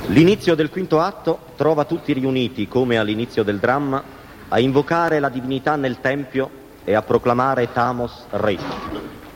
L'inizio del quinto atto trova tutti riuniti, come all'inizio del dramma, a invocare la divinità nel tempio e a proclamare Thamos re.